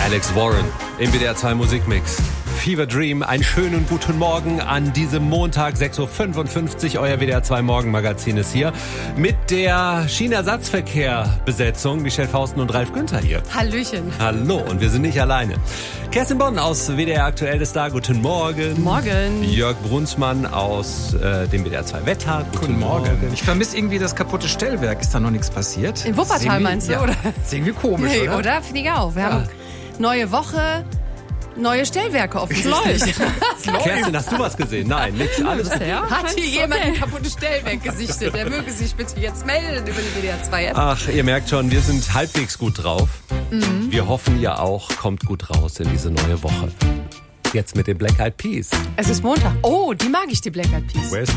Alex Warren im WDR 2 Musikmix. Fever Dream, einen schönen guten Morgen an diesem Montag, 6.55 Uhr. Euer WDR 2 Morgenmagazin ist hier mit der Schienenersatzverkehr-Besetzung. Michelle Fausten und Ralf Günther hier. Hallöchen. Hallo, und wir sind nicht alleine. Kerstin Bonn aus WDR Aktuell ist da. Guten Morgen. Morgen. Jörg Brunsmann aus dem WDR 2 Wetter. Guten Morgen. Ich vermisse irgendwie das kaputte Stellwerk. Ist da noch nichts passiert? In Wuppertal meinst du, ja, oder? Ist irgendwie komisch, Nee, oder? oder? Finde ich auch. Wir haben neue Woche, neue Stellwerke offensichtlich. Kerstin, hast du was gesehen? Nein, nichts. Alles. Ja, hat hier jemand ein kaputtes Stellwerk gesichtet? Der möge sich bitte jetzt melden über die WDR 2 App. Ach, ihr merkt schon, wir sind halbwegs gut drauf. Wir hoffen, ihr auch kommt gut raus in diese neue Woche. Jetzt mit den Black Eyed Peas. Es ist Montag. Oh, die mag ich, die Black Eyed Peas. Where's